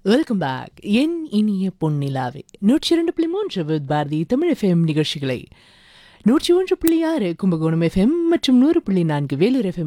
Welcome back. என் இனிய பொன்னிலாவே 102.3 with Bharathi Tamil FM நிகழ்ச்சிகளை 101.6 Kumbakonam FM மற்றும் 100.4 வேலூர் எஃப்எம்